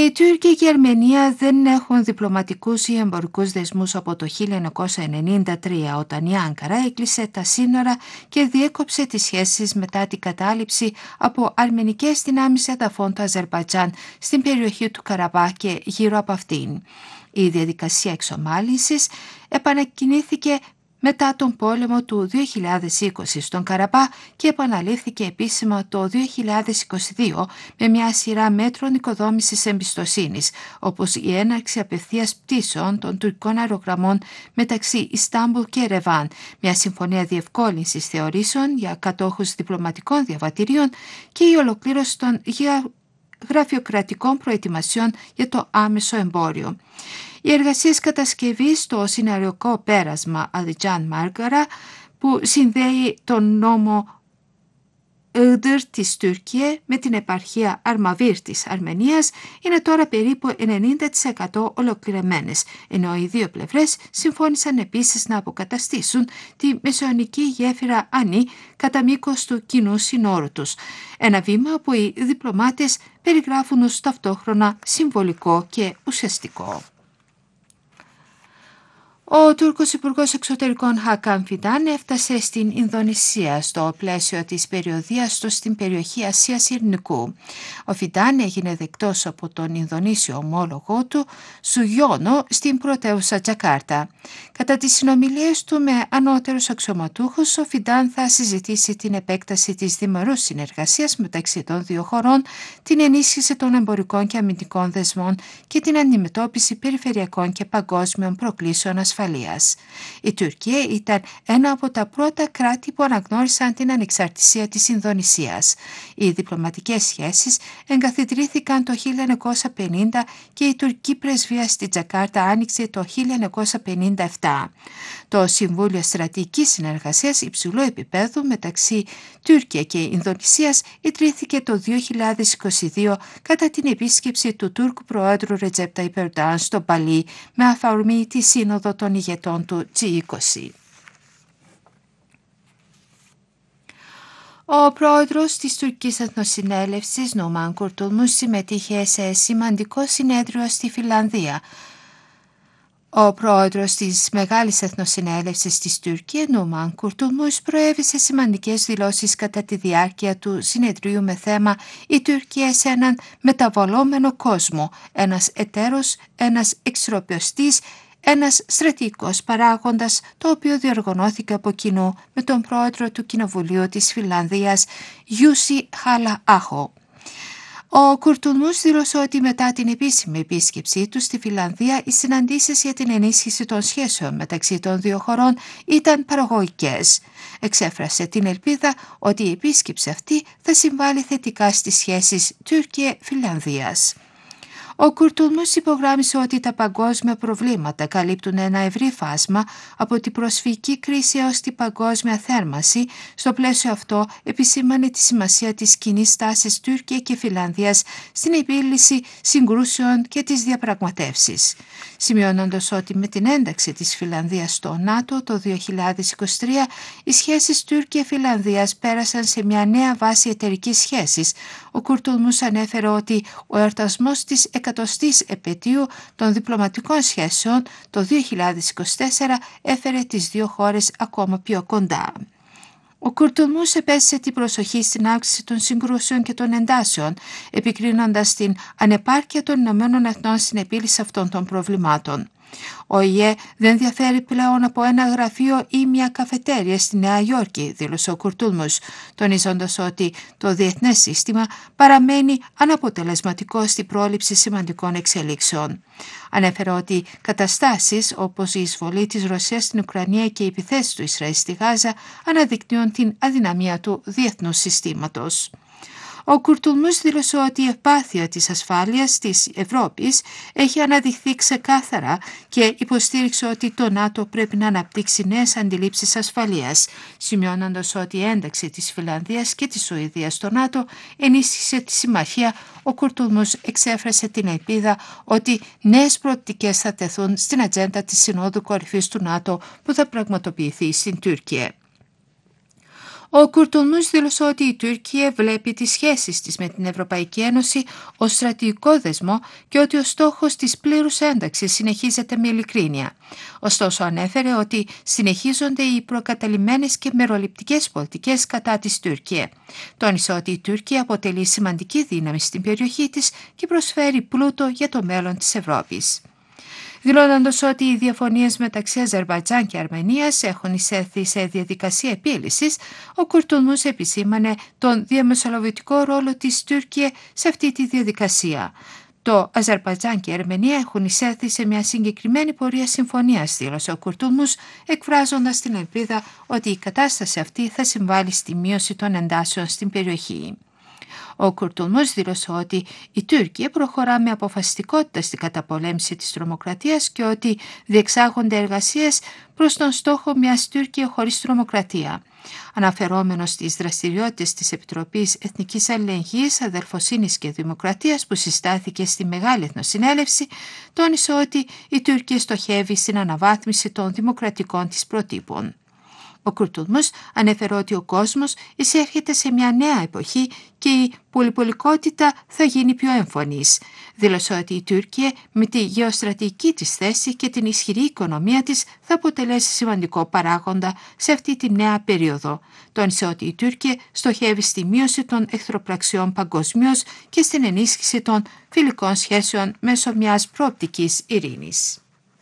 Οι Τούρκοι και η Αρμενία δεν έχουν διπλωματικούς ή εμπορικούς δεσμούς από το 1993, όταν η Άνκαρα έκλεισε τα σύνορα και διέκοψε τις σχέσεις μετά την κατάληψη από αρμενικές δυνάμεις εδαφών του Αζερμπαϊτζάν στην περιοχή του Καραμπάχ και γύρω από αυτήν. Η διαδικασία εξομάλυνσης επανακινήθηκε μετά τον πόλεμο του 2020 στον Καραμπάχ και επαναλήφθηκε επίσημα το 2022 με μια σειρά μέτρων οικοδόμησης εμπιστοσύνης, όπως η έναρξη απευθείας πτήσεων των τουρκικών αερογραμμών μεταξύ Ιστάμπουλ και Ερεβάν, μια συμφωνία διευκόλυνσης θεωρήσεων για κατόχους διπλωματικών διαβατηρίων και η ολοκλήρωση των γραφειοκρατικών προετοιμασιών για το άμεσο εμπόριο. Οι εργασίες κατασκευής στο συναριακό πέρασμα Αλιτζάν-Μάργαρα, που συνδέει τον νόμο Iğdır της Τουρκία με την επαρχία Αρμαβίρ της Αρμενίας, είναι τώρα περίπου 90% ολοκληρωμένες, ενώ οι δύο πλευρές συμφώνησαν επίσης να αποκαταστήσουν τη μεσαιωνική γέφυρα Ανή κατά μήκος του κοινού συνόρου τους, ένα βήμα που οι διπλωμάτες περιγράφουν ως ταυτόχρονα συμβολικό και ουσιαστικό. Ο Τούρκος Υπουργός Εξωτερικών Χάκαν Φιντάν έφτασε στην Ινδονησία στο πλαίσιο της περιοδείας του στην περιοχή Ασίας Ειρηνικού. Ο Φιντάν έγινε δεκτός από τον Ινδονήσιο ομόλογό του Σουγιώνο στην πρωτεύουσα Τζακάρτα. Κατά τις συνομιλίες του με ανώτερους αξιωματούχους, ο Φιντάν θα συζητήσει την επέκταση της διμερούς συνεργασίας μεταξύ των δύο χωρών, την ενίσχυση των εμπορικών και αμυντικών δεσμών και την αντιμετώπιση περιφερειακών και παγκόσμιων προκλήσεων ασφαλείας. Η Τουρκία ήταν ένα από τα πρώτα κράτη που αναγνώρισαν την ανεξαρτησία της Ινδονησίας. Οι διπλωματικές σχέσεις εγκαθιδρύθηκαν το 1950 και η τουρκική πρεσβεία στη Τζακάρτα άνοιξε το 1957. Το Συμβούλιο Στρατηγικής Συνεργασίας υψηλού επίπεδου μεταξύ Τουρκία και Ινδονησίας ιδρύθηκε το 2022 κατά την επίσκεψη του Τούρκου Προέδρου Ρετζέπ Ταϊπ Ερντογάν στο Μπαλί με αφορμή τη Σύνοδο των ηγετών του G20. Ο πρόεδρος της Τουρκικής Εθνοσυνέλευσης, Νούμαν Κουρτούλμους, συμμετείχε σε σημαντικό συνέδριο στη Φινλανδία. Ο πρόεδρος της Μεγάλης Εθνοσυνέλευσης της Τουρκία, Νούμαν Κουρτούλμους, προέβησε σημαντικές δηλώσεις κατά τη διάρκεια του συνεδρίου με θέμα «Η Τουρκία σε έναν μεταβαλλόμενο κόσμο, ένας εταίρος, ένας εξορροπιωστής, ένας στρατηγικός παράγοντας», το οποίο διοργανώθηκε από κοινού με τον πρόεδρο του Κοινοβουλίου της Φινλανδίας, Γιούσι Χάλα-Άχο. Ο Κουρτούλμους δήλωσε ότι μετά την επίσημη επίσκεψή του στη Φινλανδία, οι συναντήσεις για την ενίσχυση των σχέσεων μεταξύ των δύο χωρών ήταν παραγωγικές. Εξέφρασε την ελπίδα ότι η επίσκεψη αυτή θα συμβάλλει θετικά στις σχέσεις Τουρκία-Φινλανδίας. Ο Κουρτούλμους υπογράμμισε ότι τα παγκόσμια προβλήματα καλύπτουν ένα ευρύ φάσμα από την προσφυγική κρίση έως την παγκόσμια θέρμανση. Στο πλαίσιο αυτό επισήμανε τη σημασία της κοινής στάσης Τουρκία και Φινλανδίας στην επίλυση συγκρούσεων και τις διαπραγματεύσεις. Σημειώνοντας ότι με την ένταξη της Φινλανδίας στο ΝΑΤΟ το 2023, οι σχέσεις Τουρκία-Φινλανδίας πέρασαν σε μια νέα βάση εταιρικής σχέσης. Ο Κουρτούλμους ανέφερε ότι ο εορτασμός της 100ης επετείου των διπλωματικών σχέσεων το 2024 έφερε τις δύο χώρες ακόμα πιο κοντά. Ο Κουρτούλμους επέστησε την προσοχή στην αύξηση των συγκρούσεων και των εντάσεων, επικρίνοντας την ανεπάρκεια των Ηνωμένων Εθνών στην επίλυση αυτών των προβλημάτων. Ο ΙΕ δεν διαφέρει πλέον από ένα γραφείο ή μια καφετέρια στη Νέα Υόρκη, δήλωσε ο Κουρτούλμους, τονίζοντας ότι το διεθνές σύστημα παραμένει αναποτελεσματικό στην πρόληψη σημαντικών εξελίξεων. Ανέφερε ότι καταστάσεις όπως η εισβολή της Ρωσίας στην Ουκρανία και οι επιθέσεις του Ισραήλ στη Γάζα αναδεικνύουν την αδυναμία του διεθνούς συστήματος. Ο Κουρτούλμους δήλωσε ότι η ευπάθεια της ασφάλειας της Ευρώπης έχει αναδειχθεί ξεκάθαρα και υποστήριξε ότι το ΝΑΤΟ πρέπει να αναπτύξει νέες αντιλήψεις ασφαλείας, σημειώνοντας ότι η ένταξη της Φινλανδίας και της Σουηδίας στο ΝΑΤΟ ενίσχυσε τη συμμαχία. Ο Κουρτούλμους εξέφρασε την ελπίδα ότι νέες προοπτικές θα τεθούν στην ατζέντα της Συνόδου Κορυφής του ΝΑΤΟ που θα πραγματοποιηθεί στην Τουρκία. Ο Κουρτουλμούς δήλωσε ότι η Τουρκία βλέπει τις σχέσεις της με την Ευρωπαϊκή Ένωση ως στρατηγικό δεσμό και ότι ο στόχος της πλήρους ένταξης συνεχίζεται με ειλικρίνεια. Ωστόσο ανέφερε ότι συνεχίζονται οι προκαταλημμένες και μεροληπτικές πολιτικές κατά της Τουρκία. Τόνισε ότι η Τουρκία αποτελεί σημαντική δύναμη στην περιοχή της και προσφέρει πλούτο για το μέλλον της Ευρώπης. Δηλώνοντας ότι οι διαφωνίες μεταξύ Αζερμπαϊτζάν και Αρμενίας έχουν εισέλθει σε διαδικασία επίλυσης, ο Κουρτουλμούς επισήμανε τον διαμεσολαβητικό ρόλο της Τουρκία σε αυτή τη διαδικασία. Το Αζερμπαϊτζάν και η Αρμενία έχουν εισέλθει σε μια συγκεκριμένη πορεία συμφωνίας, δήλωσε ο Κουρτουλμούς, εκφράζοντας την ελπίδα ότι η κατάσταση αυτή θα συμβάλλει στη μείωση των εντάσεων στην περιοχή. Ο Κουρτουλμούς δήλωσε ότι η Τουρκία προχωρά με αποφασιστικότητα στην καταπολέμηση της τρομοκρατίας και ότι διεξάγονται εργασίες προς τον στόχο μιας Τουρκία χωρίς τρομοκρατία. Αναφερόμενος στις δραστηριότητες της Επιτροπής Εθνικής Αλληλεγγύης, Αδελφοσύνης και Δημοκρατίας που συστάθηκε στη Μεγάλη Εθνοσυνέλευση, τόνισε ότι η Τουρκία στοχεύει στην αναβάθμιση των δημοκρατικών της προτύπων. Ο Κουρτουλμούς ανέφερε ότι ο κόσμος εισέρχεται σε μια νέα εποχή και η πολυπολικότητα θα γίνει πιο έμφωνης. Δήλωσε ότι η Τουρκία με τη γεωστρατηγική της θέση και την ισχυρή οικονομία της θα αποτελέσει σημαντικό παράγοντα σε αυτή τη νέα περίοδο. Τόνισε ότι η Τουρκία στοχεύει στη μείωση των εχθροπραξιών παγκοσμίως και στην ενίσχυση των φιλικών σχέσεων μέσω μιας προοπτικής ειρήνης.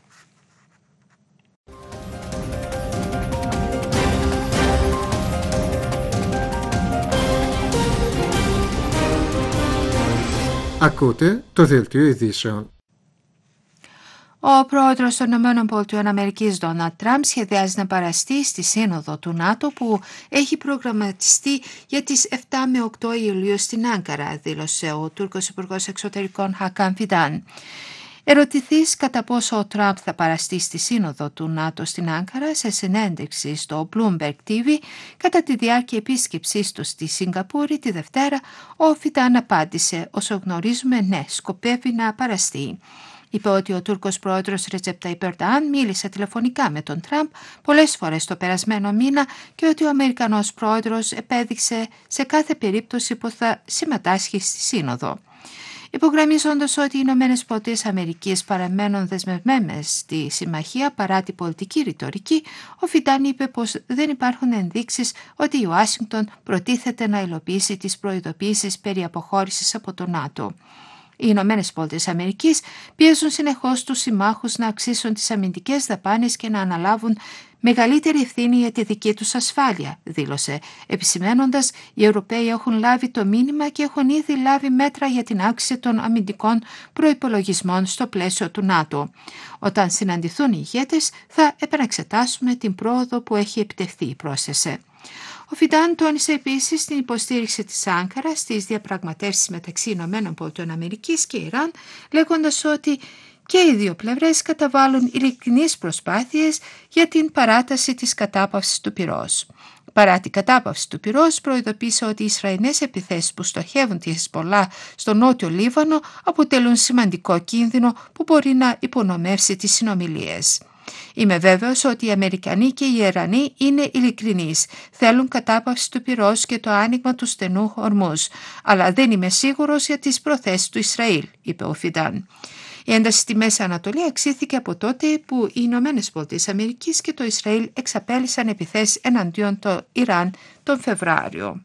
Ακούτε το Δελτίο Ειδήσεων. Ο πρόεδρος των ΗΠΑ, Ντόναλντ Τραμπ, σχεδιάζει να παραστεί στη Σύνοδο του ΝΑΤΟ που έχει προγραμματιστεί για τις 7 με 8 Ιουλίου στην Άγκαρα, δήλωσε ο Τούρκος Υπουργός Εξωτερικών Χακάν Φιντάν. Ερωτηθείς κατά πόσο ο Τραμπ θα παραστεί στη Σύνοδο του ΝΑΤΟ στην Άγκαρα, σε συνέντευξη στο Bloomberg TV κατά τη διάρκεια επίσκεψής του στη Σιγκαπούρη τη Δευτέρα, ο Φιντάν απάντησε: «Όσο γνωρίζουμε, ναι, σκοπεύει να παραστεί». Είπε ότι ο Τούρκος πρόεδρος Ρετζέπ Ταϊπ Ερντοάν μίλησε τηλεφωνικά με τον Τραμπ πολλές φορές το περασμένο μήνα και ότι ο Αμερικανός πρόεδρος επέδειξε σε κάθε περίπτωση που θα συμμετάσχει στη Σύνοδο. Υπογραμμίζοντας ότι οι ΗΠΑ παραμένουν δεσμευμένες στη συμμαχία παρά την πολιτική ρητορική, ο Φιντάν είπε πως δεν υπάρχουν ενδείξεις ότι η Ουάσιγκτον προτίθεται να υλοποιήσει τις προειδοποίησεις περί αποχώρησης από το ΝΑΤΟ. Οι ΗΠΑ πιέζουν συνεχώς τους συμμάχους να αυξήσουν τις αμυντικές δαπάνες και να αναλάβουν μεγαλύτερη ευθύνη για τη δική τους ασφάλεια, δήλωσε, επισημαίνοντας οι Ευρωπαίοι έχουν λάβει το μήνυμα και έχουν ήδη λάβει μέτρα για την αύξηση των αμυντικών προϋπολογισμών στο πλαίσιο του ΝΑΤΟ. Όταν συναντηθούν οι ηγέτες θα επαναξετάσουμε την πρόοδο που έχει επιτευχθεί, πρόσθεσε. Ο Φιντάν τόνισε επίσης την υποστήριξη της Άνκαρα στις διαπραγματεύσεις μεταξύ ΗΠΑ και Ιράν, λέγοντας ότι και οι δύο πλευρές καταβάλουν ειλικρινείς προσπάθειες για την παράταση της κατάπαυσης του πυρός. Παρά την κατάπαυση του πυρός, προειδοποίησε ότι οι Ισραηλινές επιθέσεις που στοχεύουν τη Χεσμολάχ στο νότιο Λίβανο αποτελούν σημαντικό κίνδυνο που μπορεί να υπονομεύσει τις συνομιλίες. Είμαι βέβαιος ότι οι Αμερικανοί και οι Ιρανοί είναι ειλικρινείς. Θέλουν κατάπαυση του πυρός και το άνοιγμα του στενού Ορμούζ. Αλλά δεν είμαι σίγουρος για τις προθέσεις του Ισραήλ, είπε ο Φιντάν. Η ένταση στη Μέση Ανατολή αυξήθηκε από τότε που οι ΗΠΑ και το Ισραήλ εξαπέλυσαν επιθέσεις εναντίον το Ιράν τον Φεβρουάριο.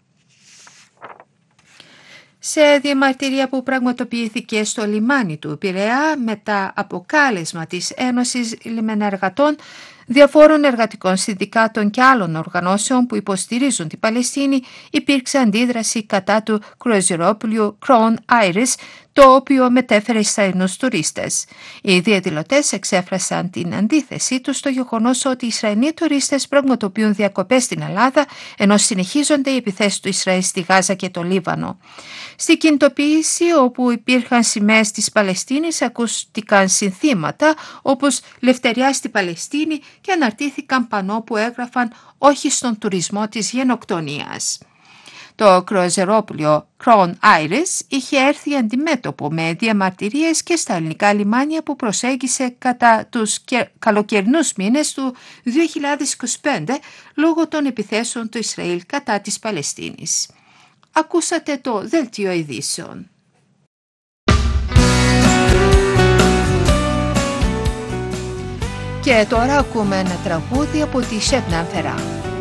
Σε διαμαρτυρία που πραγματοποιήθηκε στο λιμάνι του Πειραιά μετά από κάλεσμα της Ένωσης Λιμενεργατών, διαφόρων εργατικών συνδικάτων και άλλων οργανώσεων που υποστηρίζουν την Παλαιστίνη, υπήρξε αντίδραση κατά του κρουαζιερόπλοιου Crown Iris, το οποίο μετέφερε Ισραηλινούς τουρίστες. Οι διαδηλωτές εξέφρασαν την αντίθεσή τους στο γεγονός ότι οι Ισραηλοί τουρίστες πραγματοποιούν διακοπές στην Ελλάδα, ενώ συνεχίζονται οι επιθέσεις του Ισραήλ στη Γάζα και το Λίβανο. Στη κινητοποίηση, όπου υπήρχαν σημαίες της Παλαιστίνης, ακούστηκαν συνθήματα όπως «Λευτεριά στη Παλαιστίνη» και αναρτήθηκαν πανό που έγραφαν «Όχι στον τουρισμό της γενοκτονίας». Το κρουαζερόπλοιο Crown Iris είχε έρθει αντιμέτωπο με διαμαρτυρίες και στα ελληνικά λιμάνια που προσέγγισε κατά τους καλοκαιρινούς μήνες του 2025 λόγω των επιθέσεων του Ισραήλ κατά της Παλαιστίνης. Ακούσατε το Δελτίο Ειδήσεων. Και τώρα ακούμε ένα τραγούδι από τη Σέμπναν Φερά.